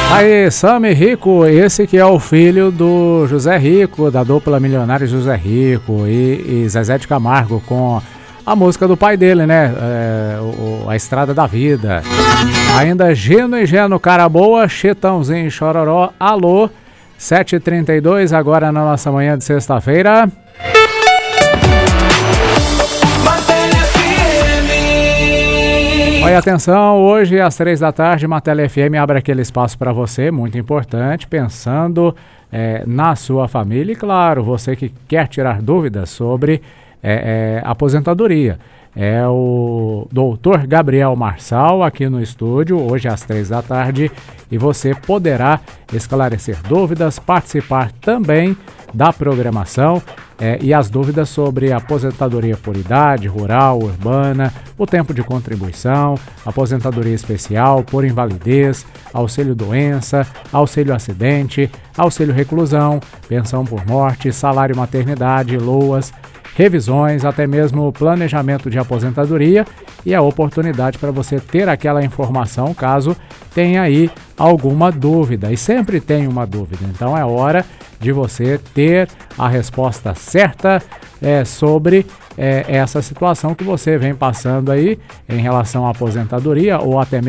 Aí, Sami Rico, esse que é o filho do José Rico, da dupla milionária José Rico e Zezé de Camargo, com a música do pai dele, né? A Estrada da Vida. Ainda Gino e Geno, Cara Boa, Chitãozinho e Chororó, alô, 7h32, agora na nossa manhã de sexta-feira. Olha, atenção, hoje às 3 da tarde, Martelo FM abre aquele espaço para você, muito importante, pensando na sua família e, claro, você que quer tirar dúvidas sobre aposentadoria. É o doutor Gabriel Marçal aqui no estúdio, hoje às 3 da tarde, e você poderá esclarecer dúvidas, participar também da programação e as dúvidas sobre aposentadoria por idade, rural, urbana, o tempo de contribuição, aposentadoria especial, por invalidez, auxílio doença, auxílio acidente, auxílio reclusão, pensão por morte, salário maternidade, LOAS, revisões, até mesmo planejamento de aposentadoria e a oportunidade para você ter aquela informação caso tenha aí alguma dúvida. E sempre tem uma dúvida, então é hora de você ter a resposta certa sobre essa situação que você vem passando aí em relação à aposentadoria ou até mesmo